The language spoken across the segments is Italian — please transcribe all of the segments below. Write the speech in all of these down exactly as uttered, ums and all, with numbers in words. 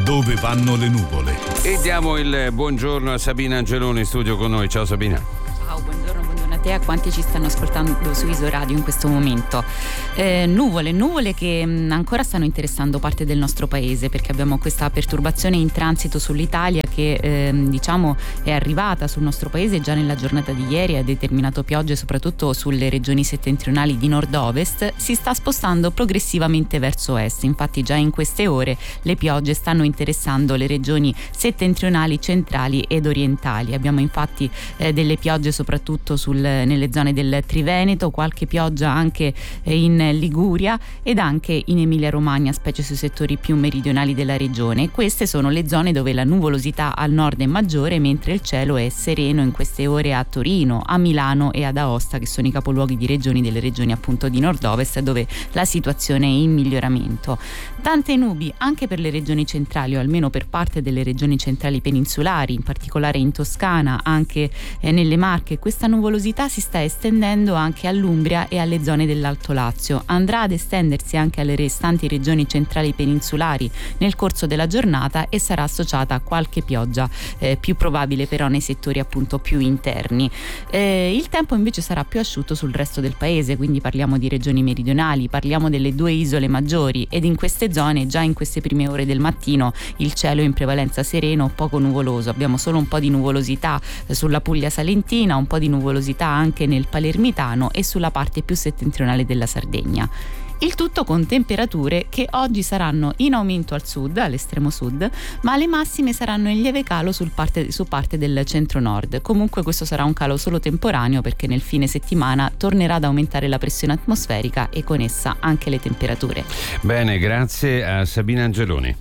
dove vanno le nuvole. E diamo il buongiorno a Sabina Angeloni in studio con noi. Ciao Sabina. Ciao, buongiorno, buongiorno a te, a quanti ci stanno ascoltando su Isoradio in questo momento. Eh, nuvole, nuvole che mh, ancora stanno interessando parte del nostro paese, perché abbiamo questa perturbazione in transito sull'Italia che eh, diciamo è arrivata sul nostro paese già nella giornata di ieri, ha determinato piogge soprattutto sulle regioni settentrionali di nord-ovest, si sta spostando progressivamente verso est. Infatti già in queste ore le piogge stanno interessando le regioni settentrionali, centrali ed orientali. Abbiamo infatti eh, delle piogge soprattutto sul, nelle zone del Triveneto, qualche pioggia anche eh, in Liguria ed anche in Emilia-Romagna, specie sui settori più meridionali della regione. Queste sono le zone dove la nuvolosità al nord è maggiore, mentre il cielo è sereno in queste ore a Torino, a Milano e ad Aosta, che sono i capoluoghi di regioni delle regioni appunto di nord-ovest, dove la situazione è in miglioramento. Tante nubi anche per le regioni centrali, o almeno per parte delle regioni centrali peninsulari, in particolare in Toscana, anche eh, nelle Marche. Questa nuvolosità si sta estendendo anche all'Umbria e alle zone dell'Alto Lazio. Andrà ad estendersi anche alle restanti regioni centrali peninsulari nel corso della giornata e sarà associata a qualche pioggia eh, più probabile però nei settori appunto più interni. Eh, il tempo invece sarà più asciutto sul resto del paese, quindi parliamo di regioni meridionali, parliamo delle due isole maggiori, ed in queste zone già in queste prime ore del mattino il cielo è in prevalenza sereno, poco nuvoloso. Abbiamo solo un po' di nuvolosità eh, sulla Puglia salentina, un po' di nuvolosità anche nel Palermitano e sulla parte più settentrionale della Sardegna. Il tutto con temperature che oggi saranno in aumento al sud, all'estremo sud, ma le massime saranno in lieve calo sul parte, su parte del centro-nord. Comunque questo sarà un calo solo temporaneo, perché nel fine settimana tornerà ad aumentare la pressione atmosferica e con essa anche le temperature. Bene, grazie a Sabina Angeloni.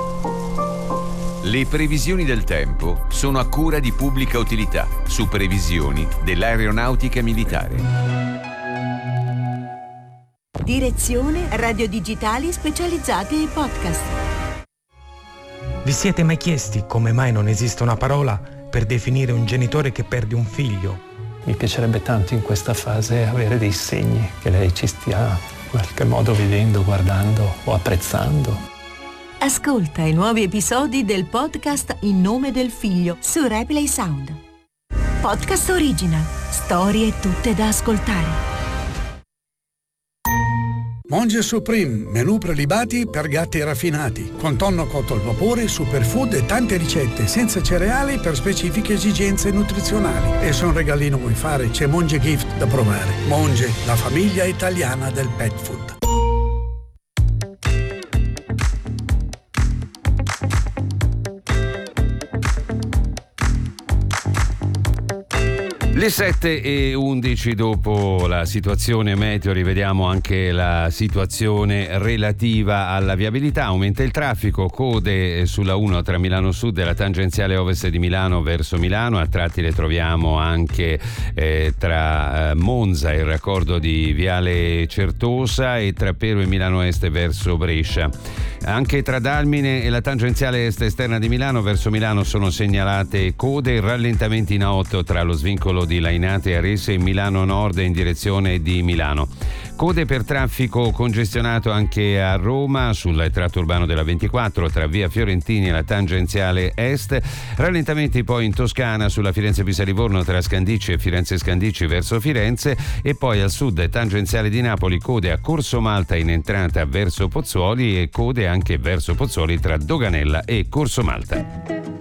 Le previsioni del tempo sono a cura di Pubblica Utilità, su previsioni dell'Aeronautica Militare. Direzione Radio Digitali Specializzati e Podcast. Vi siete mai chiesti come mai non esiste una parola per definire un genitore che perde un figlio? Mi piacerebbe tanto in questa fase avere dei segni che lei ci stia in qualche modo vedendo, guardando o apprezzando. Ascolta i nuovi episodi del podcast In nome del figlio su Replay Sound. Podcast Original. Storie tutte da ascoltare. Monge Supreme, menù prelibati per gatti raffinati, con tonno cotto al vapore, superfood e tante ricette senza cereali per specifiche esigenze nutrizionali. E se un regalino vuoi fare, c'è Monge Gift da provare. Monge, la famiglia italiana del pet food. Le sette e undici dopo la situazione meteo, rivediamo anche la situazione relativa alla viabilità. Aumenta il traffico, code sulla uno tra Milano Sud e la tangenziale ovest di Milano verso Milano. A tratti le troviamo anche eh, tra eh, Monza e il raccordo di Viale Certosa, e tra Pero e Milano Est verso Brescia. Anche tra Dalmine e la tangenziale est esterna di Milano verso Milano sono segnalate code, rallentamenti in A otto tra lo svincolo di Lainate e Arese e Milano Nord in direzione di Milano. Code per traffico congestionato anche a Roma sul tratto urbano della ventiquattro tra via Fiorentini e la tangenziale est. Rallentamenti poi in Toscana sulla Firenze-Pisa-Livorno tra Scandicci e Firenze-Scandicci verso Firenze, e poi al sud tangenziale di Napoli, code a Corso Malta in entrata verso Pozzuoli e code anche verso Pozzuoli tra Doganella e Corso Malta.